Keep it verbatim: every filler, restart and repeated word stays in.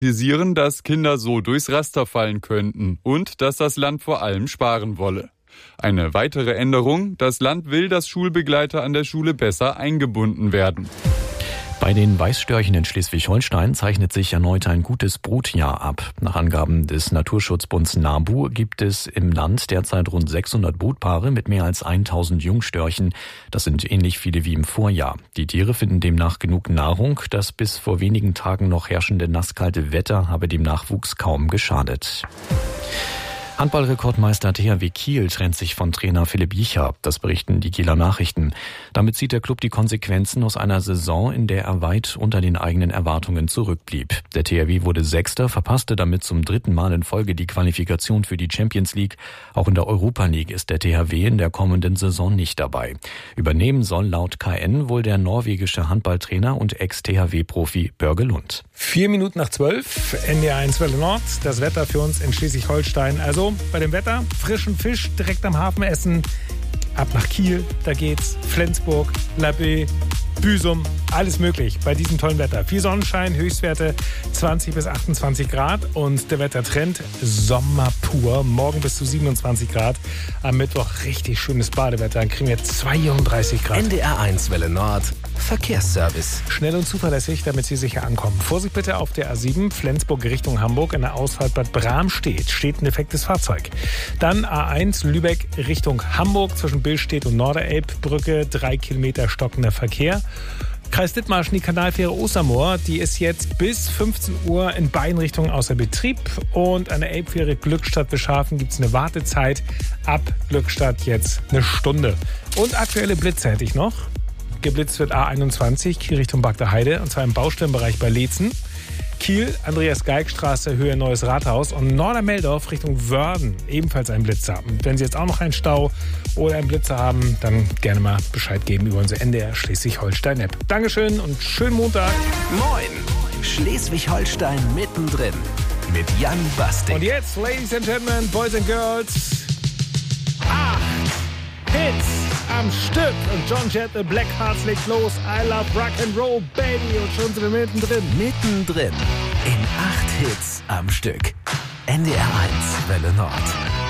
kritisieren, dass Kinder so durchs Raster fallen könnten und dass das Land vor allem sparen wolle. Eine weitere Änderung: Das Land will, dass Schulbegleiter an der Schule besser eingebunden werden. Bei den Weißstörchen in Schleswig-Holstein zeichnet sich erneut ein gutes Brutjahr ab. Nach Angaben des Naturschutzbunds NABU gibt es im Land derzeit rund sechshundert Brutpaare mit mehr als tausend Jungstörchen. Das sind ähnlich viele wie im Vorjahr. Die Tiere finden demnach genug Nahrung. Das bis vor wenigen Tagen noch herrschende nasskalte Wetter habe dem Nachwuchs kaum geschadet. Handballrekordmeister T H W Kiel trennt sich von Trainer Philipp Jicha. Das berichten die Kieler Nachrichten. Damit zieht der Club die Konsequenzen aus einer Saison, in der er weit unter den eigenen Erwartungen zurückblieb. Der T H W wurde Sechster, verpasste damit zum dritten Mal in Folge die Qualifikation für die Champions League. Auch in der Europa League ist der T H W in der kommenden Saison nicht dabei. Übernehmen soll laut K N wohl der norwegische Handballtrainer und Ex-T H W-Profi Börge Lund. Vier Minuten nach zwölf, N D R eins Welle Nord. Das Wetter für uns in Schleswig-Holstein. Also bei dem Wetter, frischen Fisch direkt am Hafen essen. Ab nach Kiel, da geht's. Flensburg, Labbé, Büsum, alles möglich bei diesem tollen Wetter. Viel Sonnenschein, Höchstwerte zwanzig bis achtundzwanzig Grad und der Wettertrend Sommer pur. Morgen bis zu siebenundzwanzig Grad. Am Mittwoch richtig schönes Badewetter. Dann kriegen wir zweiunddreißig Grad. N D R eins Welle Nord. Verkehrsservice. Schnell und zuverlässig, damit Sie sicher ankommen. Vorsicht bitte auf der A sieben, Flensburg Richtung Hamburg. In der Ausfahrt Bad Bramstedt steht ein defektes Fahrzeug. Dann A eins, Lübeck Richtung Hamburg zwischen Billstedt und Norderelbbrücke. Drei Kilometer stockender Verkehr. Kreis Dithmarschen, die Kanalfähre Ostermoor, die ist jetzt bis fünfzehn Uhr in beiden Richtungen außer Betrieb. Und an der Elbfähre Glückstadt-Beschafen gibt es eine Wartezeit. Ab Glückstadt jetzt eine Stunde. Und aktuelle Blitze hätte ich noch. Geblitzt wird A einundzwanzig, Kiel Richtung Bagder Heide, und zwar im Baustellenbereich bei Leetzen. Kiel, Andreas-Geig-Straße, Höhe Neues Rathaus, und Nordermeldorf Richtung Wörden, ebenfalls ein Blitzer. Und wenn Sie jetzt auch noch einen Stau oder einen Blitzer haben, dann gerne mal Bescheid geben über unsere N D R Schleswig-Holstein-App. Dankeschön und schönen Montag. Moin, Schleswig-Holstein mittendrin mit Jan Bastik. Und jetzt, Ladies and Gentlemen, Boys and Girls, acht Hits am Stück. Und John Jett, The Black Hearts legt los. I love rock and roll, baby. Und schon sind wir mittendrin. Mittendrin in acht Hits am Stück. N D R eins Welle Nord.